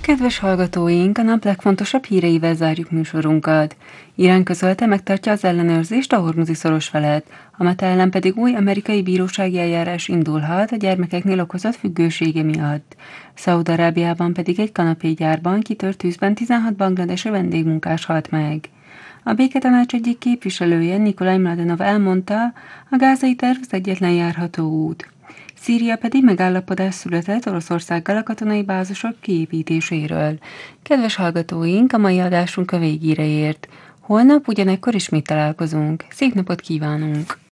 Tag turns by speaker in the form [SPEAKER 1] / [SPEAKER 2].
[SPEAKER 1] Kedves hallgatóink, a nap legfontosabb híreivel zárjuk műsorunkat. Irán közölte, megtartja az ellenőrzést a Hormuzi-szoros felett, a Meta ellen pedig új amerikai bírósági eljárás indulhat a gyermekeknél okozott függősége miatt. Szaúd-Arábiában pedig egy kanapégyárban kitört tűzben 16 bangladesi vendégmunkás halt meg. A béketanács egyik képviselője, Nikolaj Mladenov elmondta, a gázai terv az egyetlen járható út. Szíria pedig megállapodás született Oroszországgal a katonai bázisok kiépítéséről. Kedves hallgatóink, a mai adásunk a végére ért. Holnap ugyanekkor ismét találkozunk. Szép napot kívánunk!